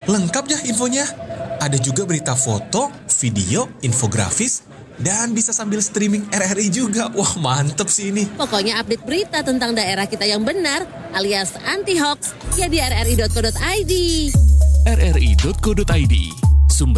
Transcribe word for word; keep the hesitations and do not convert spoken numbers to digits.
Lengkap ya infonya. Ada juga berita foto, video, infografis, dan bisa sambil streaming R R I juga. Wah, mantep sih ini. Pokoknya update berita tentang daerah kita yang benar alias anti hoax ya di r r i dot co dot i d. r r i dot co dot i d